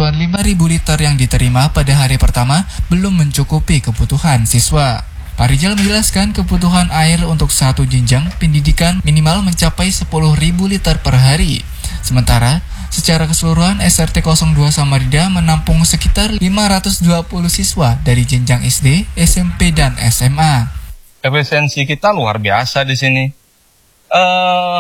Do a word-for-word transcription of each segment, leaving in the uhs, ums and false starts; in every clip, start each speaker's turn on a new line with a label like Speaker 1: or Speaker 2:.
Speaker 1: bantuan lima ribu liter yang diterima pada hari pertama belum mencukupi kebutuhan siswa. Pak Rijal menjelaskan kebutuhan air untuk satu jenjang pendidikan minimal mencapai sepuluh ribu liter per hari. Sementara, secara keseluruhan S R T nol dua Samarinda menampung sekitar lima ratus dua puluh siswa dari jenjang S D, S M P, dan S M A.
Speaker 2: Efisiensi kita luar biasa di sini. Uh,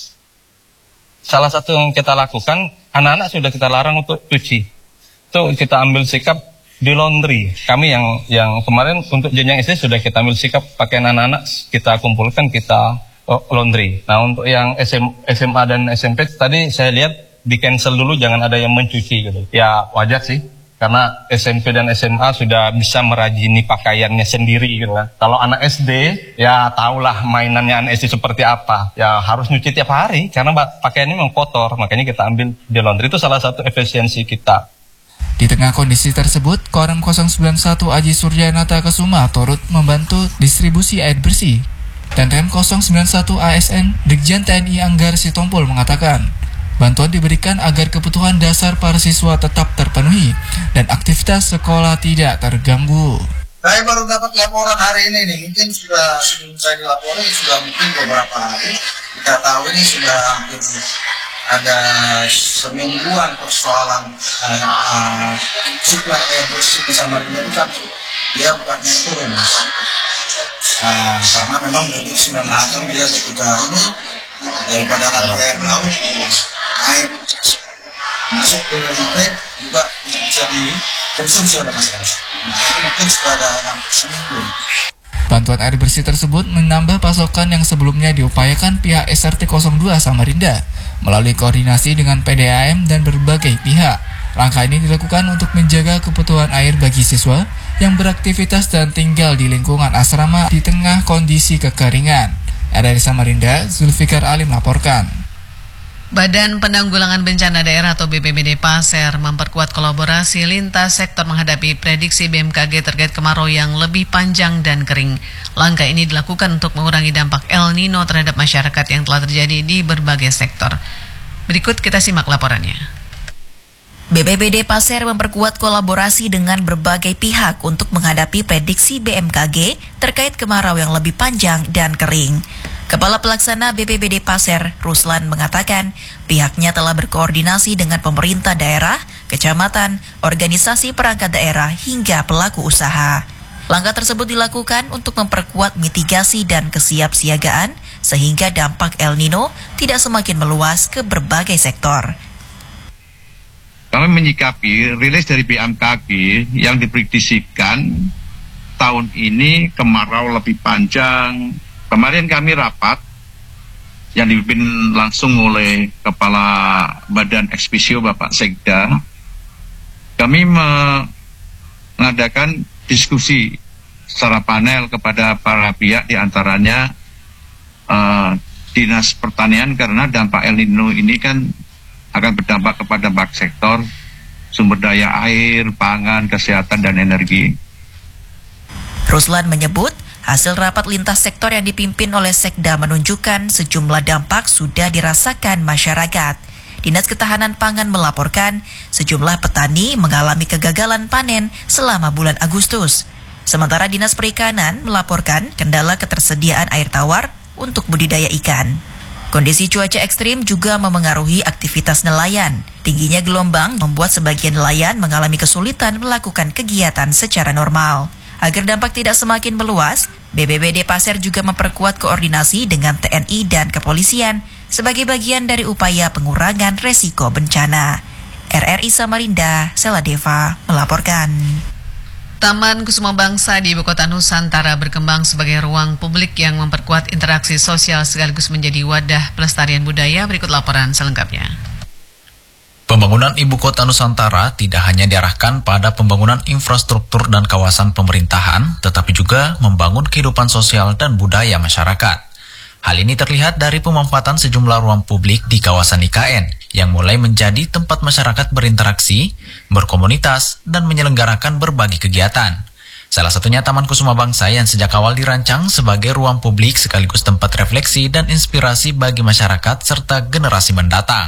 Speaker 2: salah satu yang kita lakukan, anak-anak sudah kita larang untuk cuci. Itu kita ambil sikap di laundry. Kami yang yang kemarin untuk jenjang S D sudah kita ambil sikap pakaian anak-anak kita kumpulkan, kita oh, laundry. Nah untuk yang S M, S M A dan S M P tadi saya lihat di cancel dulu, jangan ada yang mencuci gitu. Ya wajar sih, karena S M P dan S M A sudah bisa merajini pakaiannya sendiri gitu kan. Kalau anak S D ya tahulah mainannya anak S D seperti apa. Ya harus nyuci tiap hari karena pakaiannya memang kotor, makanya kita ambil di laundry. Itu salah satu efisiensi kita.
Speaker 1: Di tengah kondisi tersebut, Koram nol sembilan satu Aji Suryanata Kesuma turut membantu distribusi air bersih. Dan Rem nol sembilan satu A S N Dirjen T N I Anggar Sitompul mengatakan, bantuan diberikan agar kebutuhan dasar para siswa tetap terpenuhi dan aktivitas sekolah tidak terganggu.
Speaker 3: Saya baru dapat laporan hari ini nih, mungkin sudah sebelum saya dilapori sudah mungkin beberapa hari. Kita tahu ini sudah hampir ada semingguan persoalan uh, uh, suplai air bersih di Samarinda itu kan dia bukannya turun. Uh, karena memang dari sembilan tahun dia ketika ini daripada air laut air masuk ke lantai juga bisa dikonsumsi oleh masyarakat. Nah, itu mungkin sudah ada yang seminggu.
Speaker 1: Bantuan air bersih tersebut menambah pasokan yang sebelumnya diupayakan pihak S R T nol dua Samarinda melalui koordinasi dengan P D A M dan berbagai pihak. Langkah ini dilakukan untuk menjaga kebutuhan air bagi siswa yang beraktivitas dan tinggal di lingkungan asrama di tengah kondisi kekeringan. R R I Samarinda, Zulfikar Ali melaporkan.
Speaker 4: Badan Penanggulangan Bencana Daerah atau B P B D Pasir memperkuat kolaborasi lintas sektor menghadapi prediksi B M K G terkait kemarau yang lebih panjang dan kering. Langkah ini dilakukan untuk mengurangi dampak El Nino terhadap masyarakat yang telah terjadi di berbagai sektor. Berikut kita simak laporannya.
Speaker 5: B P B D Pasir memperkuat kolaborasi dengan berbagai pihak untuk menghadapi prediksi B M K G terkait kemarau yang lebih panjang dan kering. Kepala Pelaksana B P B D Pasir, Ruslan, mengatakan pihaknya telah berkoordinasi dengan pemerintah daerah, kecamatan, organisasi perangkat daerah, hingga pelaku usaha. Langkah tersebut dilakukan untuk memperkuat mitigasi dan kesiapsiagaan sehingga dampak El Nino tidak semakin meluas ke berbagai sektor.
Speaker 6: Kami menyikapi rilis dari B M K G yang diprediksikan tahun ini kemarau lebih panjang. Kemarin kami rapat yang dipimpin langsung oleh Kepala Badan Ekspisio Bapak Sekda. Kami mengadakan diskusi secara panel kepada para pihak, diantaranya uh, Dinas Pertanian, karena dampak El Nino ini kan akan berdampak kepada banyak sektor, sumber daya air, pangan, kesehatan, dan energi.
Speaker 5: Ruslan menyebut, hasil rapat lintas sektor yang dipimpin oleh Sekda menunjukkan sejumlah dampak sudah dirasakan masyarakat. Dinas Ketahanan Pangan melaporkan sejumlah petani mengalami kegagalan panen selama bulan Agustus. Sementara Dinas Perikanan melaporkan kendala ketersediaan air tawar untuk budidaya ikan. Kondisi cuaca ekstrim juga memengaruhi aktivitas nelayan. Tingginya gelombang membuat sebagian nelayan mengalami kesulitan melakukan kegiatan secara normal. Agar dampak tidak semakin meluas, B P B D Pasir juga memperkuat koordinasi dengan T N I dan kepolisian sebagai bagian dari upaya pengurangan resiko bencana. R R I Samarinda, Seladeva melaporkan.
Speaker 4: Taman Kusuma Bangsa di Ibu Kota Nusantara berkembang sebagai ruang publik yang memperkuat interaksi sosial sekaligus menjadi wadah pelestarian budaya. Berikut laporan selengkapnya.
Speaker 7: Pembangunan Ibu Kota Nusantara tidak hanya diarahkan pada pembangunan infrastruktur dan kawasan pemerintahan, tetapi juga membangun kehidupan sosial dan budaya masyarakat. Hal ini terlihat dari pemanfaatan sejumlah ruang publik di kawasan I K N, yang mulai menjadi tempat masyarakat berinteraksi, berkomunitas, dan menyelenggarakan berbagai kegiatan. Salah satunya Taman Kusuma Bangsa yang sejak awal dirancang sebagai ruang publik sekaligus tempat refleksi dan inspirasi bagi masyarakat serta generasi mendatang.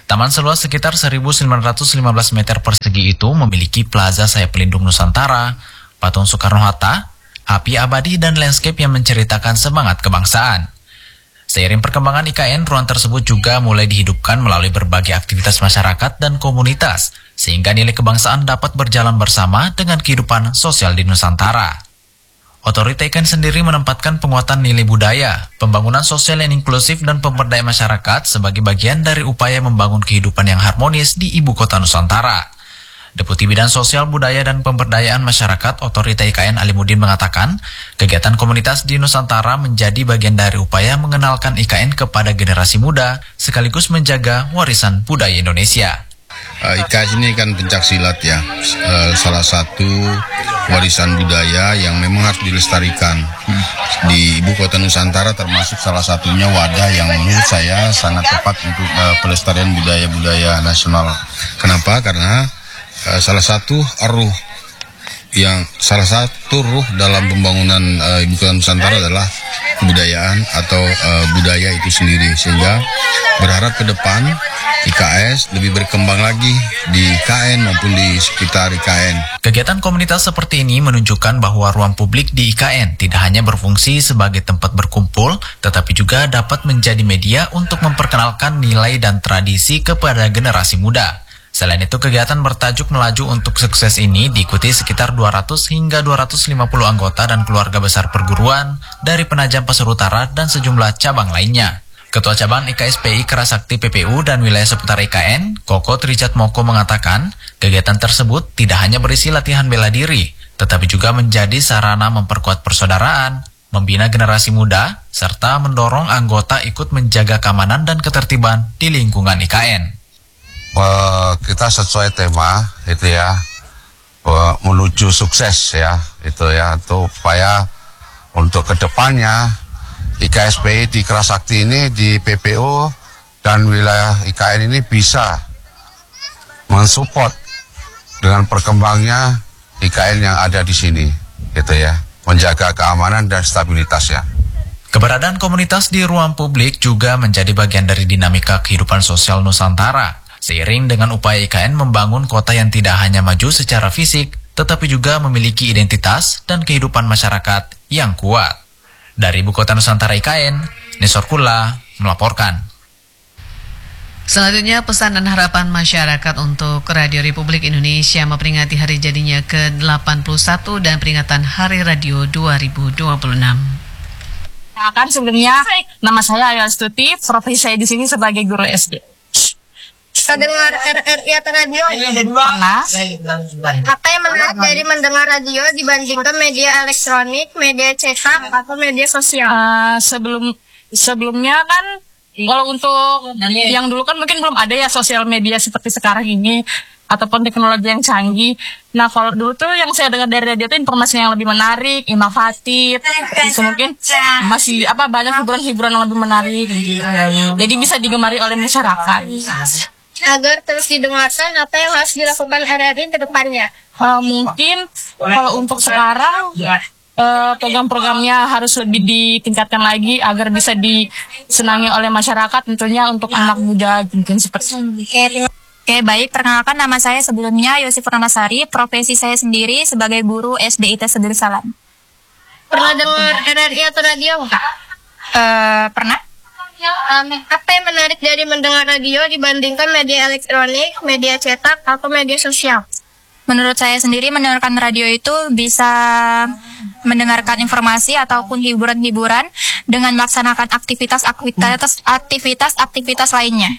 Speaker 7: Taman seluas sekitar seribu sembilan ratus lima belas meter persegi itu memiliki plaza sayap pelindung Nusantara, patung Soekarno-Hatta, api abadi, dan landscape yang menceritakan semangat kebangsaan. Seiring perkembangan I K N, ruang tersebut juga mulai dihidupkan melalui berbagai aktivitas masyarakat dan komunitas, sehingga nilai kebangsaan dapat berjalan bersama dengan kehidupan sosial di Nusantara. Otorita I K N sendiri menempatkan penguatan nilai budaya, pembangunan sosial yang inklusif, dan pemberdayaan masyarakat sebagai bagian dari upaya membangun kehidupan yang harmonis di Ibu Kota Nusantara. Deputi Bidang Sosial, Budaya, dan Pemberdayaan Masyarakat Otorita I K N Alimuddin mengatakan, kegiatan komunitas di Nusantara menjadi bagian dari upaya mengenalkan I K N kepada generasi muda, sekaligus menjaga warisan budaya Indonesia.
Speaker 8: Uh, I K S ini kan pencak silat ya, uh, salah satu warisan budaya yang memang harus dilestarikan di Ibu Kota Nusantara, termasuk salah satunya wadah yang menurut saya sangat tepat untuk uh, pelestarian budaya-budaya nasional. Kenapa? Karena uh, salah satu ruh yang salah satu ruh dalam pembangunan uh, Ibu Kota Nusantara adalah kebudayaan atau uh, budaya itu sendiri, sehingga berharap ke depan I K S lebih berkembang lagi di I K N maupun di sekitar I K N.
Speaker 7: Kegiatan komunitas seperti ini menunjukkan bahwa ruang publik di I K N tidak hanya berfungsi sebagai tempat berkumpul, tetapi juga dapat menjadi media untuk memperkenalkan nilai dan tradisi kepada generasi muda. Selain itu, kegiatan bertajuk Melaju untuk Sukses ini diikuti sekitar dua ratus hingga dua ratus lima puluh anggota dan keluarga besar perguruan dari Penajam Pasir Utara dan sejumlah cabang lainnya. Ketua Cabang I K S P I Kerasakti P P U dan wilayah seputar I K N, Koko Trijat Moko mengatakan, kegiatan tersebut tidak hanya berisi latihan bela diri, tetapi juga menjadi sarana memperkuat persaudaraan, membina generasi muda, serta mendorong anggota ikut menjaga keamanan dan ketertiban di lingkungan I K N.
Speaker 8: Uh, kita sesuai tema itu ya, uh, menuju sukses ya, itu ya, itu upaya untuk kedepannya I K S P I di Kerasakti ini, di P P U dan wilayah I K N ini bisa mensupport dengan perkembangnya I K N yang ada di sini, gitu ya, menjaga keamanan dan stabilitasnya.
Speaker 7: Keberadaan komunitas di ruang publik juga menjadi bagian dari dinamika kehidupan sosial Nusantara, seiring dengan upaya I K N membangun kota yang tidak hanya maju secara fisik, tetapi juga memiliki identitas dan kehidupan masyarakat yang kuat. Dari Ibu Kota Nusantara I K N, Nisor Kula melaporkan.
Speaker 4: Selanjutnya, pesan dan harapan masyarakat untuk Radio Republik Indonesia memperingati hari jadinya ke delapan puluh satu dan peringatan Hari Radio dua ribu dua puluh enam.
Speaker 9: Akan sebelumnya, nama saya Ayal Stuti, profesi saya di sini sebagai guru S D.
Speaker 10: Mendengar R R I atau radio?
Speaker 9: Pernah.
Speaker 10: Apa yang menarik dari mendengar radio dibandingkan media elektronik, media cetak, atau media sosial?
Speaker 9: Uh, sebelum sebelumnya kan, kalau untuk yang dulu kan mungkin belum ada ya sosial media seperti sekarang ini, ataupun teknologi yang canggih. Nah, kalau dulu tuh yang saya dengar dari radio itu informasi yang lebih menarik, inovatif, itu mungkin masih apa banyak hiburan-hiburan yang lebih menarik, jadi bisa digemari oleh masyarakat.
Speaker 10: Agar terus didengarkan, apa yang harus dilakukan R R I ke depannya?
Speaker 9: Uh, mungkin kalau untuk sekarang uh, program-programnya harus lebih ditingkatkan lagi agar bisa disenangi oleh masyarakat, tentunya untuk anak muda mungkin seperti itu.
Speaker 11: Oke, baik. Perkenalkan, nama saya sebelumnya Yosi Purnamasari. Profesi saya sendiri sebagai guru S D I T Sedir Salam.
Speaker 10: Pernah dengar R R I atau radio?
Speaker 11: Uh, pernah.
Speaker 10: Um, apa yang menarik dari mendengar radio dibandingkan media elektronik, media cetak, atau media sosial?
Speaker 11: Menurut saya sendiri, mendengarkan radio itu bisa mendengarkan informasi ataupun hiburan-hiburan dengan melaksanakan aktivitas-aktivitas aktivitas-aktivitas lainnya.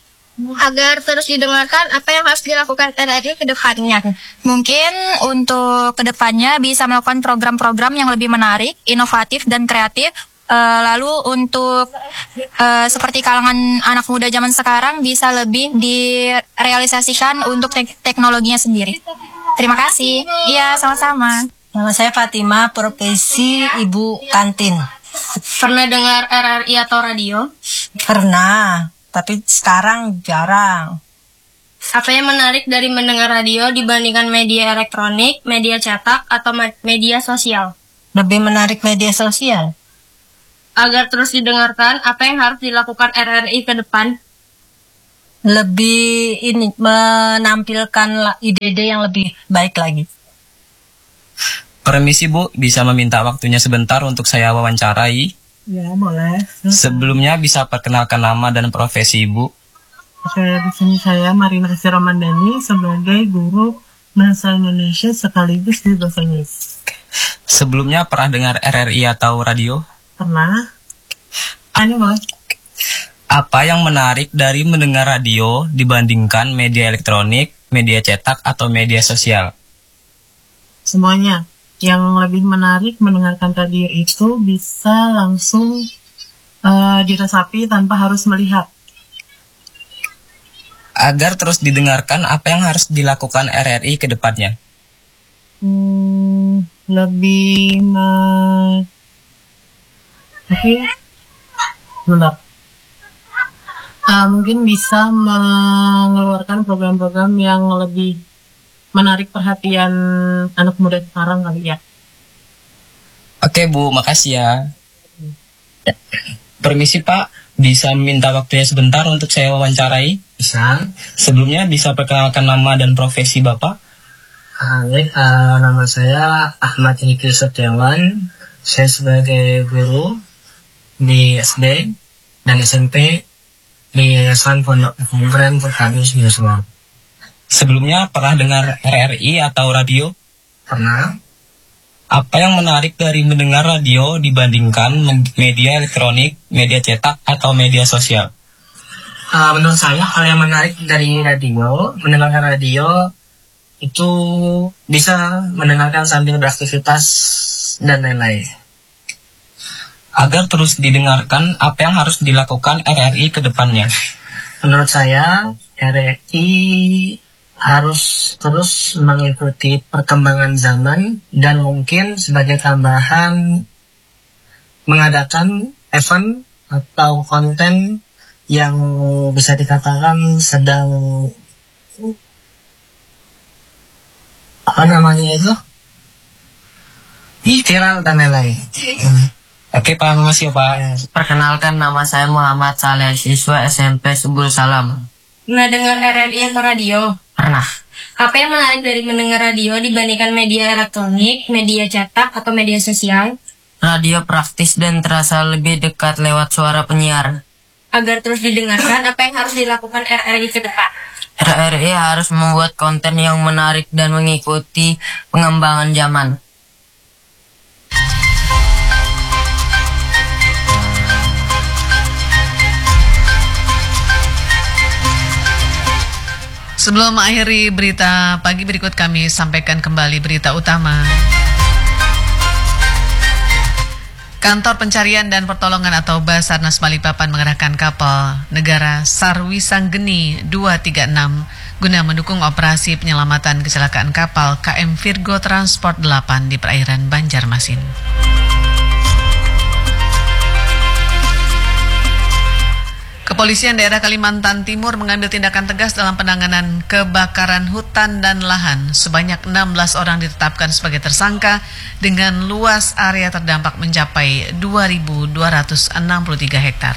Speaker 10: Agar terus didengarkan, apa yang harus dilakukan R R I ke depannya?
Speaker 11: Mungkin untuk ke depannya bisa melakukan program-program yang lebih menarik, inovatif, dan kreatif. Uh, lalu untuk uh, seperti kalangan anak muda zaman sekarang bisa lebih direalisasikan untuk te- teknologinya sendiri. Terima kasih. Iya, sama-sama.
Speaker 12: Nama saya Fatima, profesi ibu kantin.
Speaker 10: Pernah dengar R R I atau radio?
Speaker 12: Pernah, tapi sekarang jarang.
Speaker 10: Apa yang menarik dari mendengar radio dibandingkan media elektronik, media cetak, atau media sosial?
Speaker 12: Lebih menarik media sosial.
Speaker 10: Agar terus didengarkan, apa yang harus dilakukan R R I ke depan?
Speaker 12: lebih ini menampilkan la- ide-ide yang lebih baik lagi.
Speaker 13: Permisi Bu, bisa meminta waktunya sebentar untuk saya wawancarai?
Speaker 14: Ya, boleh.
Speaker 13: Sebelumnya bisa perkenalkan nama dan profesi Ibu?
Speaker 14: Oke, di sini saya Marina Esti Ramadhani sebagai guru bahasa Indonesia sekaligus di bahasa Inggris.
Speaker 13: Sebelumnya pernah dengar R R I atau radio?
Speaker 14: Pernah. Ini boleh.
Speaker 13: Apa yang menarik dari mendengar radio dibandingkan media elektronik, media cetak, atau media sosial?
Speaker 14: Semuanya. Yang lebih menarik mendengarkan radio itu bisa langsung uh, diresapi tanpa harus melihat.
Speaker 13: Agar terus didengarkan, apa yang harus dilakukan R R I ke depannya?
Speaker 14: Hmm, lebih me... Oke, bentar. Uh, mungkin bisa mengeluarkan program-program yang lebih menarik perhatian anak muda sekarang kali ya.
Speaker 13: Oke Bu, makasih ya. Permisi Pak, bisa minta waktunya sebentar untuk saya wawancarai?
Speaker 15: Bisa.
Speaker 13: Sebelumnya bisa perkenalkan nama dan profesi Bapak?
Speaker 15: Hai, uh, nama saya Ahmad Hiki Setiawan. Saya sebagai guru di S D dan S M P di Yayasan Pondok Pesantren Perkabus Yosua.
Speaker 13: Sebelumnya pernah dengar R R I atau radio?
Speaker 15: Pernah.
Speaker 13: Apa yang menarik dari mendengar radio dibandingkan media elektronik, media cetak, atau media sosial?
Speaker 15: Uh, menurut saya hal yang menarik dari radio, mendengarkan radio itu bisa mendengarkan sambil beraktivitas dan lain-lain.
Speaker 13: Agar terus didengarkan, apa yang harus dilakukan R R I ke depannya?
Speaker 15: Menurut saya R R I harus terus mengikuti perkembangan zaman dan mungkin sebagai tambahan mengadakan event atau konten yang bisa dikatakan sedang apa namanya itu viral dan lain-lain.
Speaker 13: Oke Pak, makasih Pak.
Speaker 16: Perkenalkan, nama saya Muhammad Saleh, siswa S M P Subul Salam.
Speaker 10: Pernah dengar R R I atau radio?
Speaker 16: Pernah.
Speaker 10: Apa yang menarik dari mendengar radio dibandingkan media elektronik, media cetak, atau media sosial?
Speaker 16: Radio praktis dan terasa lebih dekat lewat suara penyiar.
Speaker 10: Agar terus didengarkan, apa yang harus dilakukan R R I ke depan?
Speaker 16: R R I harus membuat konten yang menarik dan mengikuti pengembangan zaman.
Speaker 4: Sebelum mengakhiri berita pagi berikut, kami sampaikan kembali berita utama. Kantor Pencarian dan Pertolongan atau Basarnas Balikpapan mengerahkan kapal negara Sarwisanggeni dua tiga enam guna mendukung operasi penyelamatan kecelakaan kapal K M Virgo Transport delapan di perairan Banjarmasin. Kepolisian daerah Kalimantan Timur mengambil tindakan tegas dalam penanganan kebakaran hutan dan lahan. Sebanyak enam belas orang ditetapkan sebagai tersangka dengan luas area terdampak mencapai dua ribu dua ratus enam puluh tiga hektar.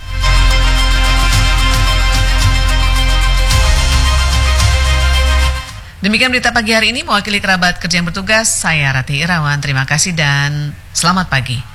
Speaker 4: Demikian berita pagi hari ini, mewakili kerabat kerja yang bertugas, saya Rati Irawan. Terima kasih dan selamat pagi.